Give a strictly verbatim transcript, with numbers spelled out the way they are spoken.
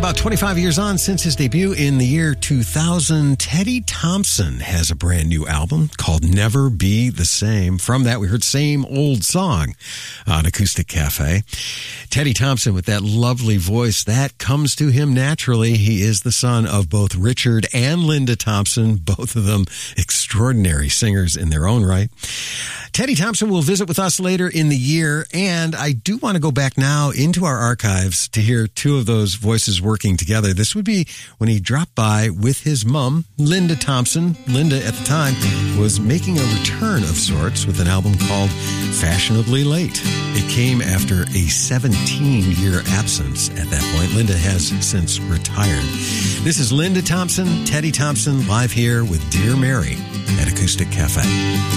About twenty-five years on since his debut in the year two thousand, Teddy Thompson has a brand new album called Never Be the Same. From that, we heard Same Old Song on Acoustic Cafe. Teddy Thompson with that lovely voice, that comes to him naturally. He is the son of both Richard and Linda Thompson, both of them extraordinary singers in their own right. Teddy Thompson will visit with us later in the year, and I do want to go back now into our archives to hear two of those voices working together. This would be when he dropped by with his mom, Linda Thompson. Linda, at the time, was making a return of sorts with an album called Fashionably Late. It came after a seventeen-year absence at that point. Linda has since retired. This is Linda Thompson, Teddy Thompson, live here with Dear Mary at Acoustic Cafe.